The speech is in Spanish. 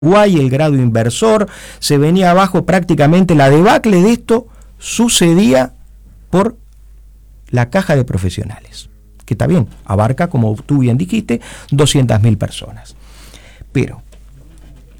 Uruguay, el grado inversor, se venía abajo prácticamente. La debacle de esto sucedía por la caja de profesionales, que está bien, abarca, como tú bien dijiste, 200.000 personas. Pero